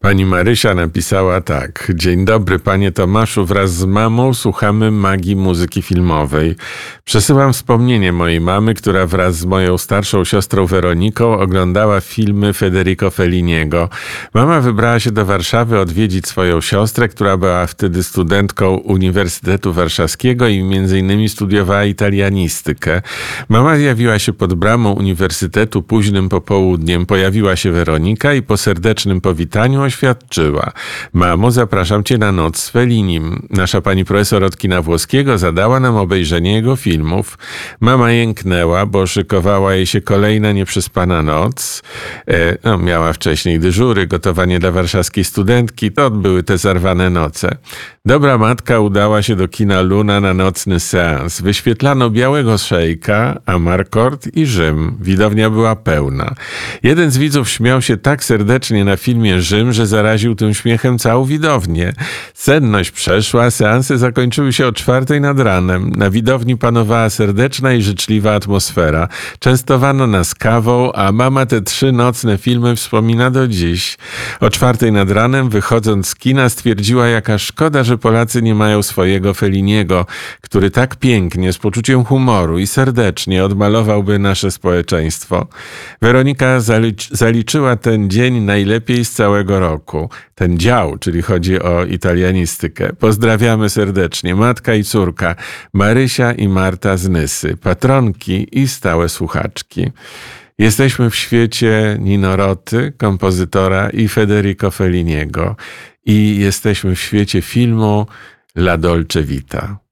Pani Marysia napisała tak. Dzień dobry, panie Tomaszu. Wraz z mamą słuchamy magii muzyki filmowej. Przesyłam wspomnienie mojej mamy, która wraz z moją starszą siostrą Weroniką oglądała filmy Federico Felliniego. Mama wybrała się do Warszawy odwiedzić swoją siostrę, która była wtedy studentką Uniwersytetu Warszawskiego i między innymi studiowała italianistykę. Mama zjawiła się pod bramą uniwersytetu późnym popołudniem. Pojawiła się Weronika i po serdecznym powitaniu oświadczyła: mamo, zapraszam cię na noc z Fellinim. Nasza pani profesor od kina włoskiego zadała nam obejrzenie jego filmów. Mama jęknęła, bo szykowała jej się kolejna nieprzespana noc. Miała wcześniej dyżury, gotowanie dla warszawskiej studentki. To były te zarwane noce. Dobra matka udała się do kina Luna na nocny seans. Wyświetlano Białego Szejka, Amarcord i Rzym. Widownia była pełna. Jeden z widzów śmiał się tak serdecznie na filmie Rzym, że zaraził tym śmiechem całą widownię. Senność przeszła, seansy zakończyły się o 4:00 nad ranem. Na widowni panowała serdeczna i życzliwa atmosfera. Częstowano nas kawą, a mama te 3 nocne filmy wspomina do dziś. O 4:00 nad ranem, wychodząc z kina, stwierdziła, jaka szkoda, że Polacy nie mają swojego Felliniego, który tak pięknie, z poczuciem humoru i serdecznie odmalowałby nasze społeczeństwo. Weronika zaliczyła ten dzień najlepiej z całego roku. Ten dział, czyli chodzi o italianistykę. Pozdrawiamy serdecznie. Matka i córka, Marysia i Marta z Nysy, patronki i stałe słuchaczki. Jesteśmy w świecie Nino Roty, kompozytora, i Federico Felliniego. I jesteśmy w świecie filmu La Dolce Vita.